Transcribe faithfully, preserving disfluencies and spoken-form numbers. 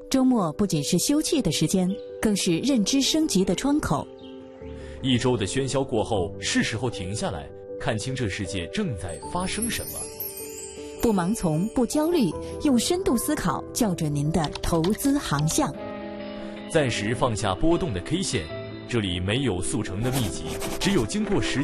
周末不仅是休憩的时间，更是认知升级的窗口。 一周的喧嚣过后，是时候停下来，看清这世界正在发生什么。 不盲从，不焦虑，用深度思考校准您的投资航向。 暂时放下波动的 K 线，这里没有速成的秘籍，只有经过实